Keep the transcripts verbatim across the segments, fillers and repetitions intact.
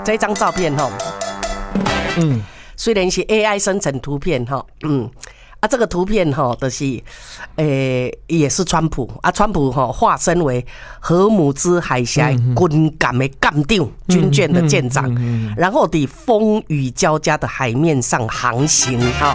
这张照片哈，嗯，虽然是 A I 生成图片哈，嗯。啊，这个图片哈，就是，诶、欸，也是川普啊，川普哈化身为荷姆兹海峡军舰的舰长，军舰的舰长，然后在风雨交加的海面上航行哈。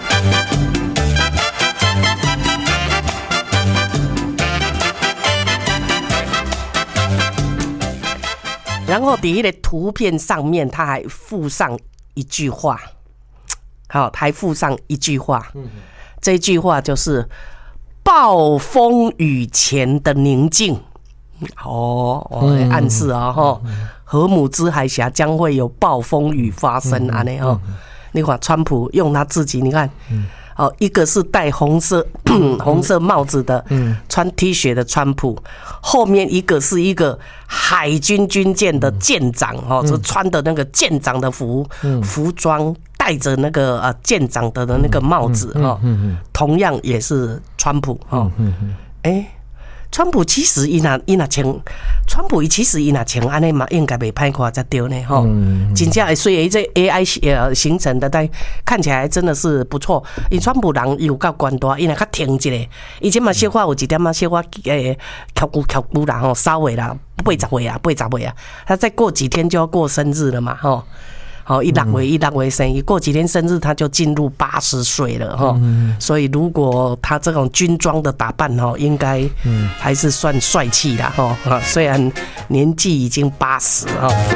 然后在那个图片上面，他还附上一句话。好，还附上一句话，这句话就是暴风雨前的宁静。哦，哦暗示啊、哦，荷姆兹海峡将会有暴风雨发生啊！呢哦，你看川普用他自己，你看，哦，一个是戴红色红色帽子的，穿 T 恤的川普，后面一个是一个海军军舰的舰长，哦，就穿的那个舰长的服服装。戴着那个呃舰长的那个帽子哈，同样也是川普哈。哎，川普其实伊那伊那穿，川普其实伊那穿安尼嘛，应该袂歹看才对呢哈。真正虽然这 A I 呃形成的，但看起来真的是不错。伊川普人有够官大，伊若较挺一下，以前嘛小可有一点嘛小可诶翘骨翘骨啦吼，稍微啦八十岁啊八十岁啊，他再过几天就要过生日了嘛吼。好，一六月一六月生日，过几天生日他就进入八十岁了哈，所以如果他这种军装的打扮哈，应该还是算帅气啦哈，虽然年纪已经八十哈。